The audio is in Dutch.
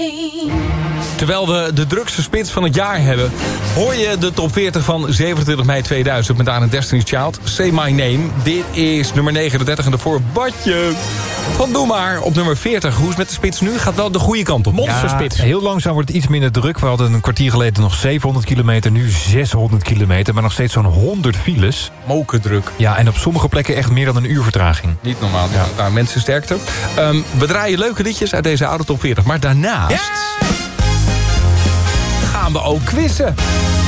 Terwijl we de drukste spits van het jaar hebben, hoor je de top 40 van 27 mei 2000 met daarin Destiny's Child. Say My Name. Dit is nummer 39 en daarvoor Badje van Doe Maar op nummer 40. Hoe is het met de spits nu? Gaat wel de goede kant op. Monsterspits. Ja, heel langzaam wordt het iets minder druk. We hadden een kwartier geleden nog 700 kilometer, nu 600 kilometer. Maar nog steeds zo'n 100 files. Mokerdruk. Ja, en op sommige plekken echt meer dan een uur vertraging. Niet normaal. Ja. Nou, mensen sterkte. We draaien leuke liedjes uit deze oude top 40. Maar daarnaast gaan we ook quizzen.